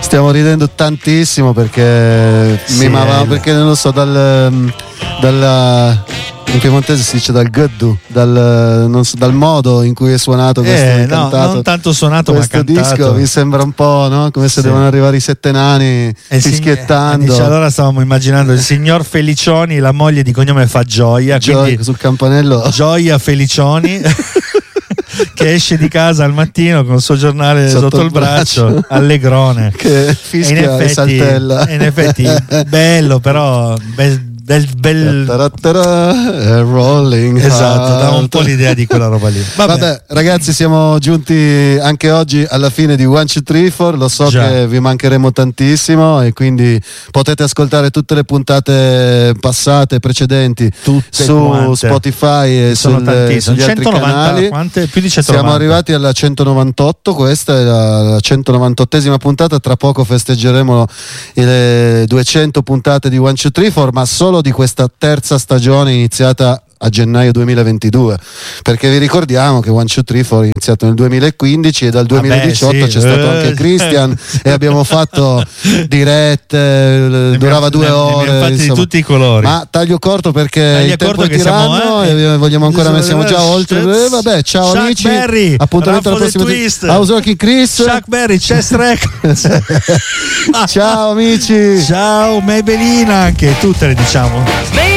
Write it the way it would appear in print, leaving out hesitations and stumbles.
Stiamo ridendo tantissimo perché mimavamo, perché non lo so, in piemontese si dice dal guddu, dal modo in cui è suonato questo cantato. Non tanto suonato questo ma cantato. disco mi sembra un po', no? Come se devono arrivare i 7 nani fischiettando. Allora stavamo immaginando il signor Felicioni, la moglie di cognome fa Gioia, quindi sul campanello Gioia Felicioni che esce di casa al mattino con il suo giornale sotto il braccio, allegrone, che fischia e saltella. In effetti bello, però rolling, esatto, dà un po' l'idea di quella roba lì. Vabbè, ragazzi, siamo giunti anche oggi alla fine di 1, 2, 3, 4. Lo so che vi mancheremo tantissimo e quindi potete ascoltare tutte le puntate passate, precedenti, tutte su quante. Spotify e sugli altri canali. Più di 190. Siamo arrivati alla 198, questa è la 198esima puntata. Tra poco festeggeremo le 200 puntate di 1, 2, 3, 4, ma solo di questa terza stagione iniziata a gennaio 2022, perché vi ricordiamo che 1, 2, 3, 4 è iniziato nel 2015 e dal 2018 c'è stato anche Christian e abbiamo fatto dirette, durava 2 ore, di tutti i colori, ma taglio corto perché il tempo è tiranno e vogliamo ancora, siamo già oltre. Vabbè, ciao Chuck amici, Berry, appuntamento alla prossima. House Rocking Chris, Chuck Berry, Chess Records. Ciao amici, ciao Maybelline, anche tutte le diciamo.